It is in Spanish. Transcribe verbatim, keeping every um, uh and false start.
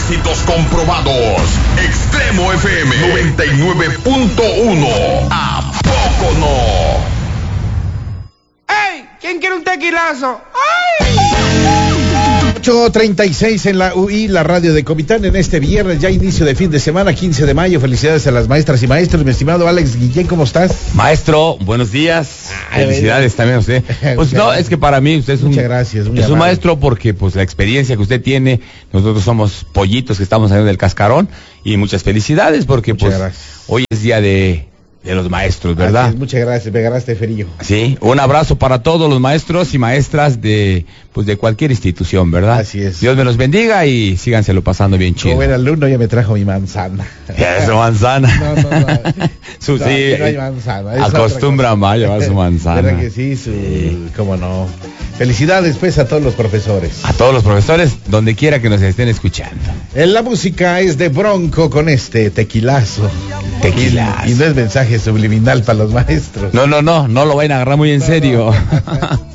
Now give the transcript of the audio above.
Éxitos comprobados. Extremo F M noventa y nueve punto uno. ¿A poco no? ¡Ey! ¿Quién quiere un tequilazo? ¡Ay! ocho treinta y seis en la U I, la radio de Comitán, en este viernes, ya inicio de fin de semana, quince de mayo. Felicidades a las maestras y maestros. Mi estimado Alex Guillén, ¿cómo estás? Maestro, buenos días. Ay, Felicidades bueno. también a usted. Pues no, es que para mí usted es un, Muchas gracias, muy es un amable. maestro porque pues la experiencia que usted tiene, nosotros somos pollitos que estamos saliendo del cascarón, y muchas felicidades porque Muchas pues gracias. hoy es día de, de los maestros, ¿verdad? Así es, muchas gracias, me agarraste frío. Sí, un abrazo para todos los maestros y maestras de pues de cualquier institución, ¿verdad? Así es. Dios me los bendiga y síganselo pasando bien chido. Como buen alumno ya me trajo mi manzana. Eso, manzana. No, no, no. Su, No, sí, que no hay manzana, es acostumbra otra cosa. más a llevar su manzana. ¿Verdad que sí? Su... Sí. Cómo no. Felicidades pues a todos los profesores. A todos los profesores, donde quiera que nos estén escuchando. En la música es de Bronco con este tequilazo. Tequilazo. Y, y no es mensaje subliminal para los maestros. No, no, no, no lo vayan a agarrar muy en serio.